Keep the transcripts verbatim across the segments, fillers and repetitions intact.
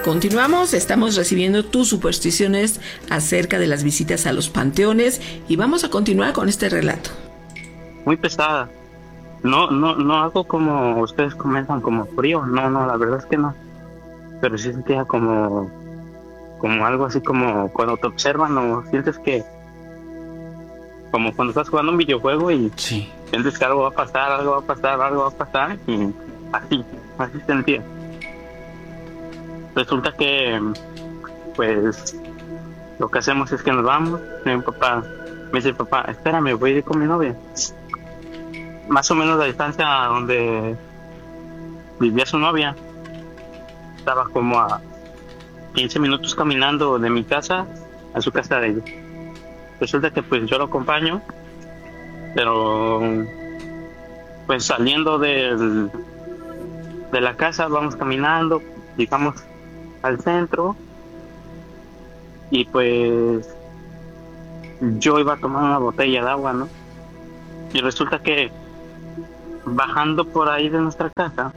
Continuamos, estamos recibiendo tus supersticiones acerca de las visitas a los panteones y vamos a continuar con este relato. Muy pesada. No, no, no hago como ustedes comentan, como frío. No, no, la verdad es que no. Pero sí sentía como, como algo así como cuando te observan o sientes que, como cuando estás jugando un videojuego y Sí. sientes que algo va a pasar, algo va a pasar, algo va a pasar y así, así sentía. Resulta que, pues, lo que hacemos es que nos vamos. Mi papá me dice, papá, espérame, voy a ir con mi novia. Más o menos la distancia donde vivía su novia estaba como a quince minutos caminando de mi casa a su casa de ella. Resulta que pues yo lo acompaño, pero pues saliendo del, de la casa vamos caminando, llegamos al centro y pues yo iba a tomar una botella de agua, ¿no? Y resulta que bajando por ahí de nuestra casa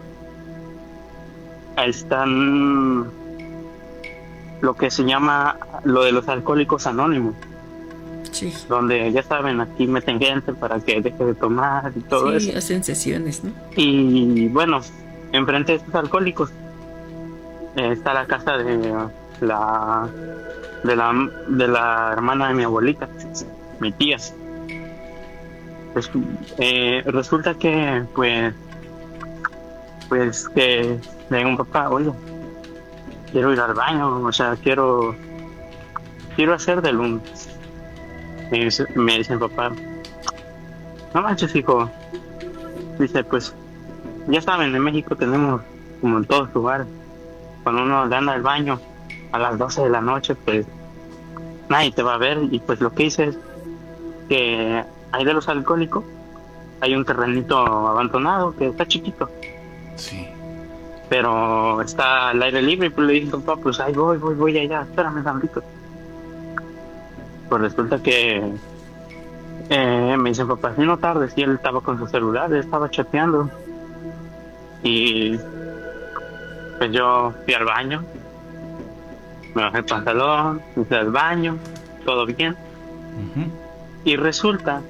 están lo que se llama lo de los alcohólicos anónimos, Sí, donde ya saben, aquí meten gente para que deje de tomar y todo sí, eso. hacen sesiones, ¿no? Y bueno, enfrente de estos alcohólicos eh, está la casa de la de la de la hermana de mi abuelita, mi tía. Pues, eh, resulta que pues pues que le digo a un papá, oye, quiero ir al baño, o sea, quiero quiero hacer del un me dice, me dice mi papá, no manches, hijo. Dice, pues ya saben, en México tenemos, como en todos lugares, cuando uno le anda al baño a las doce de la noche, pues nadie te va a ver. Y pues lo que hice es que ahí de los alcohólicos hay un terrenito abandonado que está chiquito, Sí. pero está al aire libre. Y pues le dije, papá, pues ahí voy, voy, voy allá, espérame tantito. Pues resulta que eh, me dice papá, si no tardes, y él estaba con su celular, él estaba chateando. Y pues yo fui al baño, me bajé el pantalón, me fui al baño, todo bien. Ujú. Y resulta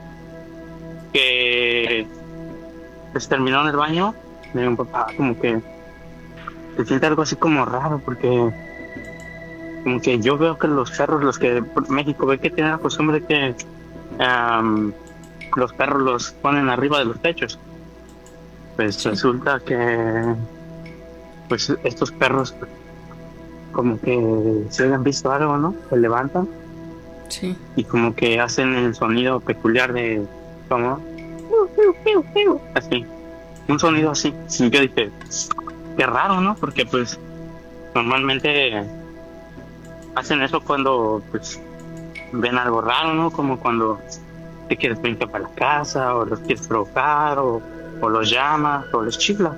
que pues terminó en el baño, me dijo papá, como que se siente algo así como raro, porque como que yo veo que los perros, los que por México ve que tienen la costumbre que am, los perros los ponen arriba de los techos. Pues resulta que pues estos perros como que se habían visto algo, ¿no? Se levantan Sí. y como que hacen el sonido peculiar de como así, un sonido así. Y yo dije, qué raro, ¿no? Porque pues normalmente hacen eso cuando pues ven algo raro, ¿no? Como cuando te quieres brincar para la casa, o los quieres provocar, o, o los llamas, o los chiflas.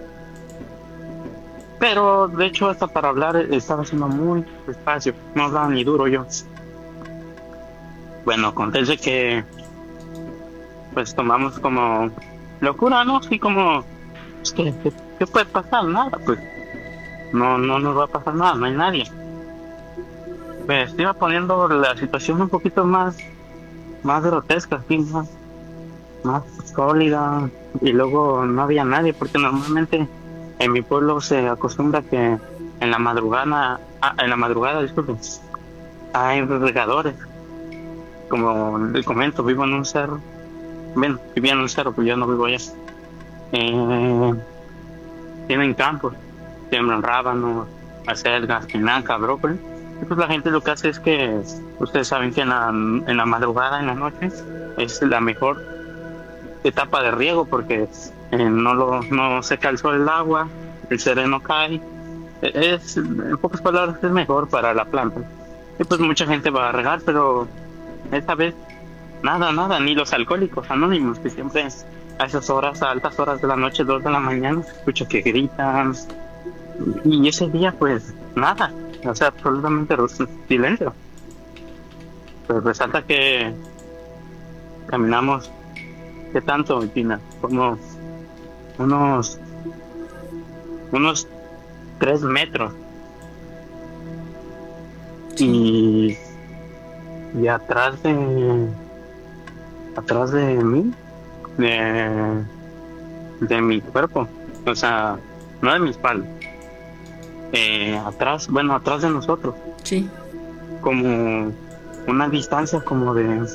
Pero de hecho hasta para hablar estaba haciendo muy despacio, no hablaba ni duro yo. Bueno, acontece que pues tomamos como locura, ¿no? Así como, pues, ¿qué, qué, qué puede pasar? Nada, pues no, no nos va a pasar nada, no hay nadie. Pues iba poniendo la situación un poquito más, más grotesca, así, más, más sólida, y luego no había nadie, porque normalmente en mi pueblo se acostumbra que en la madrugada, ah, en la madrugada, disculpen, hay regadores. Como les comento, vivo en un cerro. Bueno, vivía en un cerro, pero yo no vivo allá. Eh, tienen campos, siembran rábanos, acelgas, espinaca, brócoli. Y pues la gente lo que hace es que, ustedes saben que en la, en la madrugada, en la noche, es la mejor etapa de riego, porque eh, no lo no se calzó el agua, el sereno cae. Es, en pocas palabras, es mejor para la planta. Y pues mucha gente va a regar, pero esta vez nada, nada, ni los alcohólicos anónimos, que siempre a esas horas, a altas horas de la noche, dos de la mañana, se escucha que gritan. Y ese día, pues, nada, o sea, absolutamente silencio. Pues resalta que caminamos, ¿qué tanto, Gina? Como unos, unos tres metros y, y atrás de atrás de mí, de, de mi cuerpo, o sea, no de mi espalda, eh, atrás, bueno, atrás de nosotros, Sí. como una distancia como de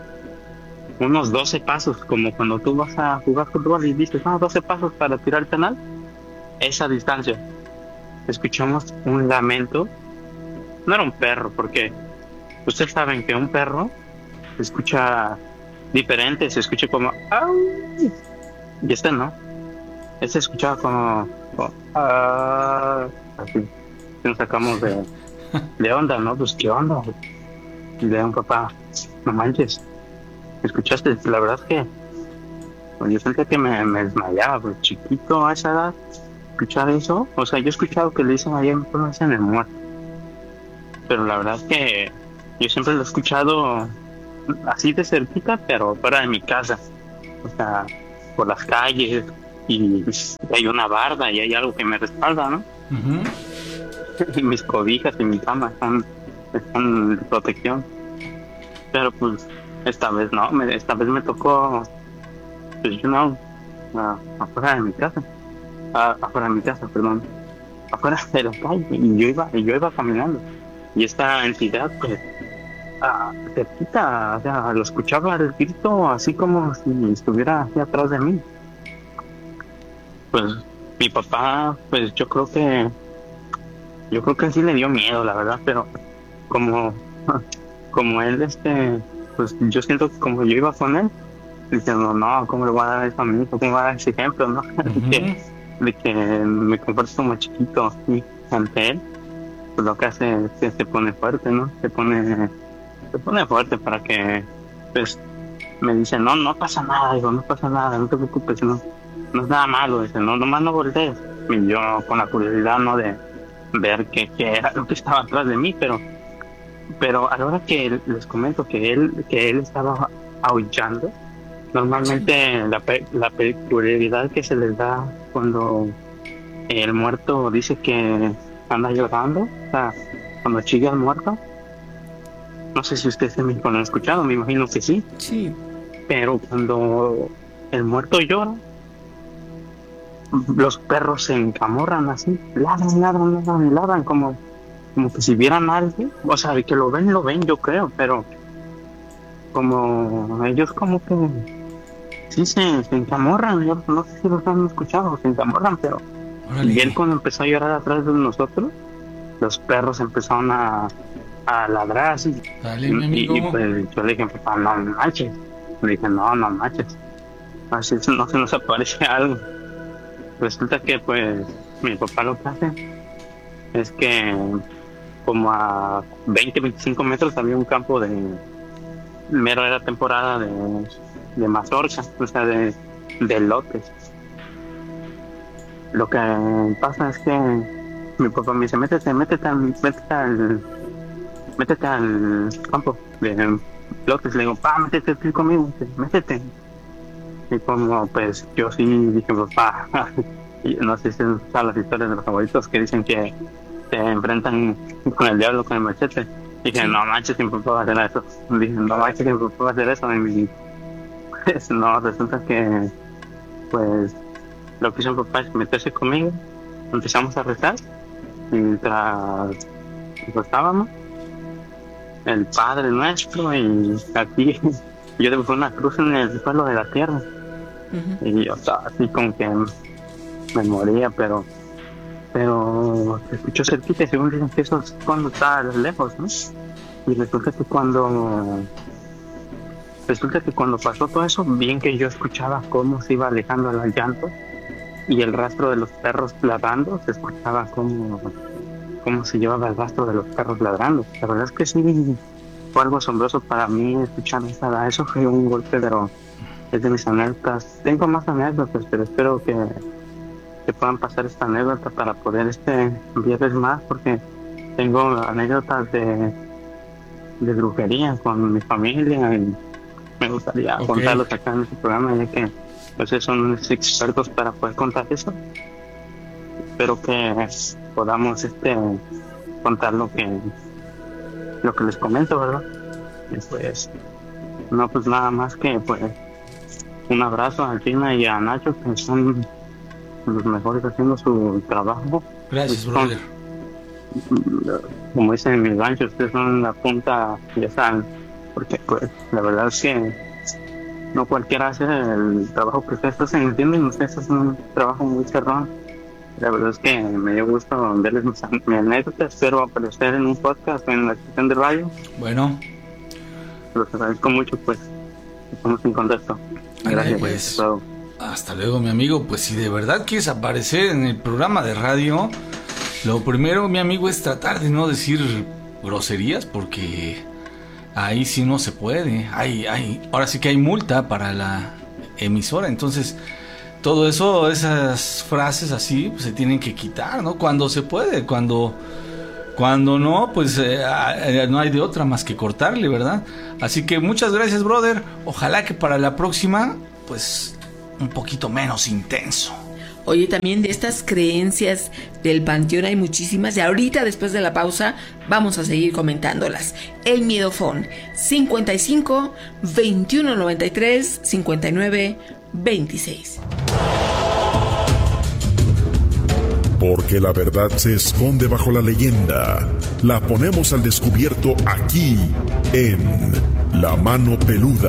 unos doce pasos, como cuando tú vas a jugar fútbol y dices, ah, doce pasos para tirar el penal, esa distancia. Escuchamos un lamento, no era un perro, porque ustedes saben que un perro se escucha diferente, se escucha como, ¡au! Y este no, este se escuchaba como, como, "Ah", así. Y nos sacamos de, de onda, ¿no? Pues, ¿qué onda? Y le digo a un papá, no manches, ¿escuchaste? La verdad es que pues, yo sentía que me, me desmayaba, pues chiquito a esa edad, escuchar eso, o sea, yo he escuchado que le dicen ayer me dicen el muerto, pero la verdad es que yo siempre lo he escuchado así de cerquita, pero fuera de mi casa, o sea, por las calles, y hay una barda y hay algo que me respalda, ¿no? Ujú. Y mis cobijas y mi cama están, están de protección, pero pues esta vez no, me, esta vez me tocó, pues yo no, a- afuera de mi casa, a- afuera de mi casa, perdón, afuera de la calle, y yo iba, y yo iba caminando, y esta entidad, pues, ah, cerquita, o sea, lo escuchaba el grito así como si estuviera aquí atrás de mí. Pues mi papá, pues yo creo que, yo creo que sí le dio miedo, la verdad, pero como, como él, este, pues yo siento que como yo iba con él, diciendo, no, ¿cómo le voy a dar eso a mi hijo? ¿Cómo le voy a dar ese ejemplo, no? De que, de que me comporto como chiquito así ante él, pues lo que hace es que se pone fuerte, ¿no? Se pone, se pone fuerte para que, pues, me dice, no, no pasa nada, digo, no pasa nada, no te preocupes, no, no es nada malo, dice, no, nomás no voltees. Y yo con la curiosidad, ¿no? De ver qué, qué era lo que estaba atrás de mí, pero, pero a la hora que les comento que él, que él estaba aullando, normalmente la, pe- la peculiaridad que se les da cuando el muerto dice que anda llorando, o sea, cuando chilla al muerto, no sé si ustedes en México lo han escuchado, me imagino que sí, Sí. pero cuando el muerto llora, los perros se encamorran así, ladran, ladran, ladran, ladran, como, como que si vieran a alguien, o sea, de que lo ven, lo ven, yo creo, pero como ellos como que sí se, se encamorran, yo no sé si los han escuchado, se encamorran, pero y él Órale. cuando empezó a llorar atrás de nosotros, los perros empezaron a, a ladrar así, Dale, y, mi amigo. y, pues yo le dije, papá, no manches, le dije, no, no manches, así no se nos aparece algo. Resulta que pues mi papá lo que hace es que como a veinte veinticinco metros había un campo de, mero era temporada de, de mazorca, o sea, de, de lotes. Lo que pasa es que mi papá me dice, métete, métete al, métete al, métete al campo de lotes. Le digo, pa, métete aquí conmigo, métete. Y como pues yo sí dije, papá, y no sé si son las historias de los abuelitos que dicen que se enfrentan con el diablo con el machete. Dije, Sí. no manches, que mi papá va a hacer eso. Dije, no manches, que mi papá va a hacer eso. Y me- pues no, resulta que pues lo que hizo mi papá es meterse conmigo, empezamos a rezar, mientras rezábamos, el Padre Nuestro, y aquí yo dibujé una cruz en el suelo de la tierra, Ujú. y yo estaba así como que me moría, pero pero se escuchó cerquita y según dicen que eso es cuando está lejos, ¿no? Y resulta que cuando resulta que cuando pasó todo eso, bien que yo escuchaba cómo se iba alejando el llanto y el rastro de los perros ladrando, se escuchaba cómo, cómo se llevaba el rastro de los perros ladrando. La verdad es que sí fue algo asombroso para mí escuchar esa, eso fue un golpe, pero es de mis anécdotas. Tengo más anécdotas, pero espero que que puedan pasar esta anécdota para poder este enviarles más, porque tengo anécdotas de, de brujería con mi familia y me gustaría Ok. contarlos acá en este programa, ya que pues son unos expertos para poder contar eso. Espero que podamos este contar lo que lo que les comento, ¿verdad? Y pues, no, pues nada más que, pues, un abrazo a Gina y a Nacho, que son los mejores haciendo su trabajo. Gracias, Son, brother. como dicen en mi rancho, ustedes son la punta, ya saben, porque pues la verdad es que no cualquiera hace el trabajo que ustedes hacen, ¿entienden? Ustedes hacen un trabajo muy cerrado. La verdad es que me dio gusto verles mis, mis anécdotas. Espero aparecer en un podcast en la estación de radio. Bueno, los agradezco mucho, pues estamos en contacto. Gracias. Pues, por todo. hasta luego, mi amigo. Pues si de verdad quieres aparecer en el programa de radio, lo primero, mi amigo, es tratar de no decir groserías, porque ahí sí no se puede. Hay, hay, ahora sí que hay multa para la emisora, entonces todo eso, esas frases así, pues se tienen que quitar, ¿no? Cuando se puede, cuando cuando no, pues eh, eh, no hay de otra más que cortarle, ¿verdad? Así que muchas gracias, brother. Ojalá que para la próxima, pues un poquito menos intenso. Oye, también de estas creencias del panteón hay muchísimas, y ahorita después de la pausa vamos a seguir comentándolas. El miedofón cincuenta y cinco, veintiuno noventa y tres, cincuenta y nueve, veintiséis. Porque la verdad se esconde bajo la leyenda. La ponemos al descubierto aquí en La Mano Peluda.